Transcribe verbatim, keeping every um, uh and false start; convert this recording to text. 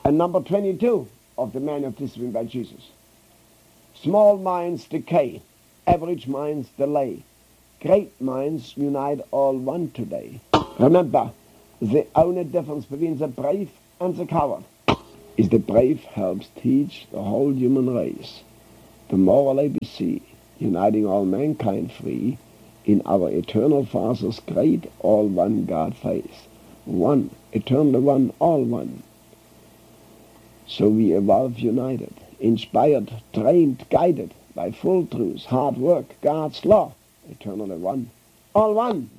And number twenty-two of the Manual of Discipline by Jesus. Small minds decay, average minds delay. Great minds unite all one today. Remember, the only difference between the brave and the coward is the brave helps teach the whole human race the moral A B C, uniting all mankind free in our eternal Father's great all-one God face. One, eternal one, all one. So we evolve united, inspired, trained, guided by full truth, hard work, God's law, eternally one, all one.